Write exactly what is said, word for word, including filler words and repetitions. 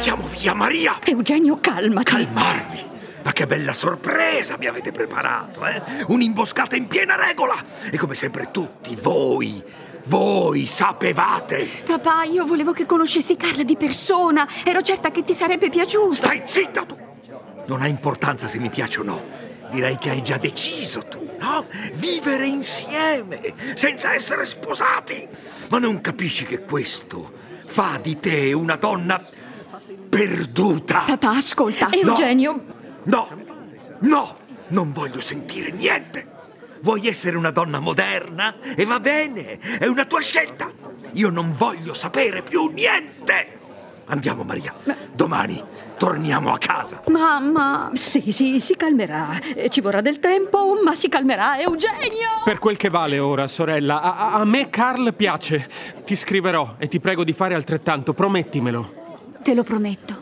Andiamo via, Maria! Eugenio, calmati! Calmarmi? Ma che bella sorpresa mi avete preparato, eh? Un'imboscata in piena regola! E come sempre tutti voi, voi sapevate! Papà, io volevo che conoscessi Carla di persona. Ero certa che ti sarebbe piaciuto. Stai zitta tu! Non ha importanza se mi piace o no. Direi che hai già deciso tu, no? Vivere insieme, senza essere sposati. Ma non capisci che questo fa di te una donna perduta? Papà, ascolta. Eugenio... No, no, non voglio sentire niente. Vuoi essere una donna moderna? E va bene, è una tua scelta. Io non voglio sapere più niente. Andiamo, Maria. Domani torniamo a casa. Mamma... Sì, sì, si calmerà. Ci vorrà del tempo, ma si calmerà. Eugenio! Per quel che vale ora, sorella, a, a me Carl piace. Ti scriverò e ti prego di fare altrettanto, promettimelo. Te lo prometto.